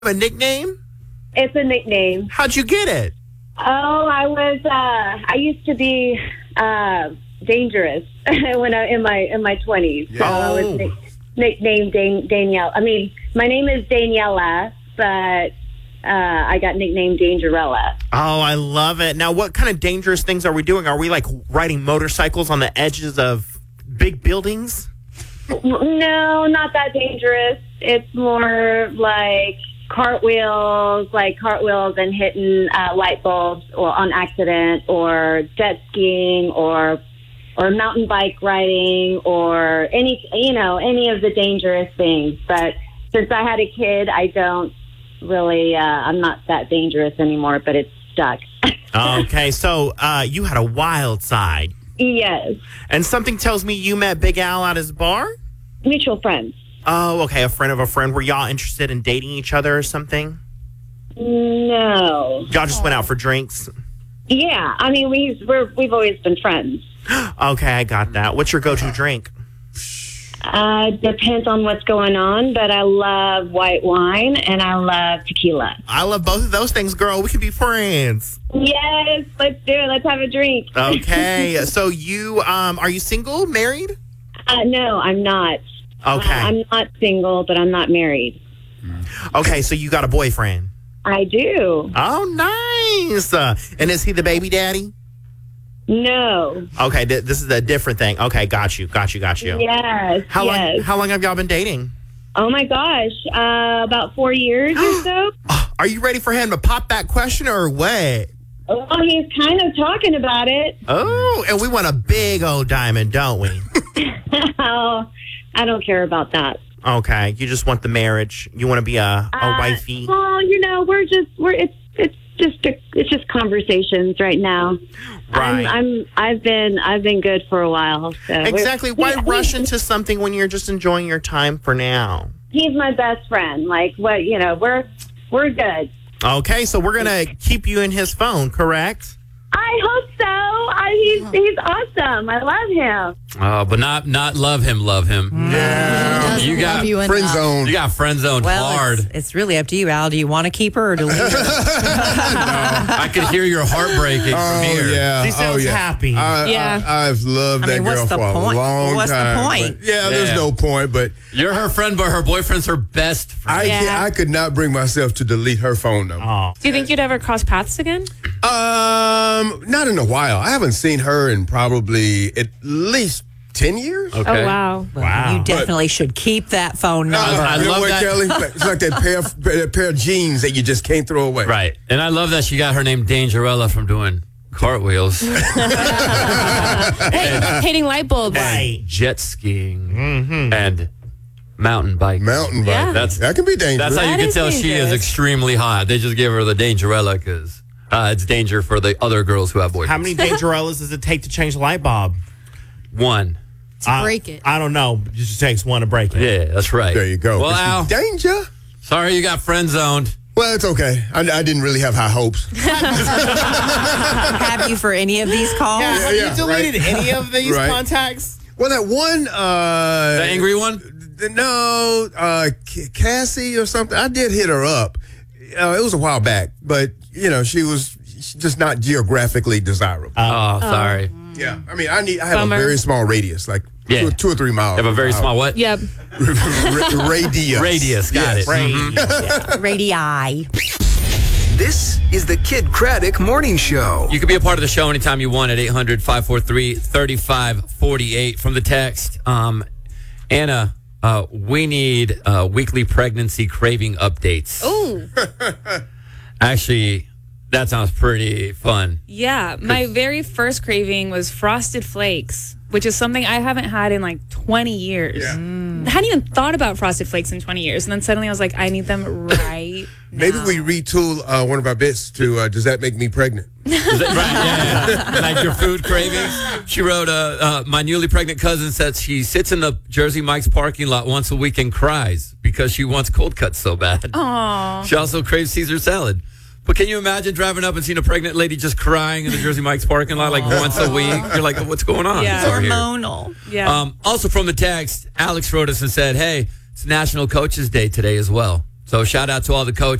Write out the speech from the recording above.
A nickname? It's a nickname. How'd you get it? Oh, I used to be dangerous when in my 20s. So I was nicknamed Danielle. I mean, my name is Daniela, but I got nicknamed Dangerella. Oh, I love it. Now, what kind of dangerous things are we doing? Are we like riding motorcycles on the edges of big buildings? No, not that dangerous. It's more like cartwheels and hitting light bulbs or on accident, or jet skiing, or mountain bike riding, or any of the dangerous things. But since I had a kid, I don't really, I'm not that dangerous anymore, but it's stuck. Okay, so you had a wild side. Yes. And something tells me you met Big Al at his bar? Mutual friends. Oh, okay, a friend of a friend. Were y'all interested in dating each other or something? No. Y'all just went out for drinks? Yeah, I mean, we've always been friends. Okay, I got that. What's your go-to drink? Depends on what's going on, but I love white wine and I love tequila. I love both of those things, girl. We can be friends. Yes, let's do it. Let's have a drink. Okay, so you, are you single, married? No, I'm not. Okay. I'm not single, but I'm not married. Okay, so you got a boyfriend? I do. Oh, nice. And is he the baby daddy? No. Okay, this is a different thing. Okay, got you. Yes. How long have y'all been dating? Oh my gosh, about 4 years or so. Are you ready for him to pop that question or what? Well, he's kind of talking about it. Oh, and we want a big old diamond, don't we? Oh, I don't care about that. Okay, you just want the marriage. You want to be a wifey. Well, it's just conversations right now. Right. I've been good for a while. So exactly. Why rush into something when you're just enjoying your time for now? He's my best friend. Like what? We're good. Okay, so we're gonna keep you in his phone, correct? I hope so. He's awesome. I love him. But not love him. Yeah. You got friend zone. You got friend zoned hard. It's really up to you, Al. Do you want to keep her or delete her? I could hear your heart breaking from here. Yeah. She sounds happy. I've loved that girl for a long time. What's the point? There's no point, but you're her friend, but her boyfriend's her best friend. I could not bring myself to delete her phone number. Oh. Do you think you'd ever cross paths again? Not in a while. I haven't seen her in probably at least 10 years. Okay. Oh, wow. Well, you definitely should keep that phone number. I love that, Kelly? It's like that pair of jeans that you just can't throw away. Right. And I love that she got her name Dangerella from doing cartwheels. Hitting light bulbs. Right. Jet skiing. And mountain bike. Mountain bike. Yeah. That can be dangerous. That's how you That can is tell she is dangerous. extremely hot. They just give her the Dangerella because it's danger for the other girls who have boyfriends. How many Dangerellas does it take to change the light bulb? One. break it. I don't know. It just takes one to break it. Yeah, that's right. There you go. Well, Al, danger. sorry you got friend zoned. Well, it's okay. I didn't really have high hopes. Have you for any of these calls? Have you deleted any of these contacts? Well, that one... the angry one? No, Cassie or something. I did hit her up. It was a while back, but, she's just not geographically desirable. Sorry. Yeah. I mean, I have a very small radius, like 2 or 3 miles. You have a very small what? Yep. Radius. Radius, got it. Radii. This is the Kid Craddock Morning Show. You can be a part of the show anytime you want at 800-543-3548 from the text. Anna, we need weekly pregnancy craving updates. Ooh. Actually, that sounds pretty fun. Yeah. My very first craving was Frosted Flakes, which is something I haven't had in like 20 years. Yeah. I hadn't even thought about Frosted Flakes in 20 years. And then suddenly I was like, I need them right Maybe now. we retool one of our bits to Does That Make Me Pregnant? Yeah. Like your food cravings. She wrote, my newly pregnant cousin says she sits in the Jersey Mike's parking lot once a week and cries because she wants cold cuts so bad. Aww. She also craves Caesar salad. But can you imagine driving up and seeing a pregnant lady just crying in the Jersey Mike's parking lot like once a week? You're like, what's going on? Yeah. over here? Hormonal. Yeah. Also from the text, Alex wrote us and said, hey, it's National Coaches Day today as well. So shout out to all the coaches.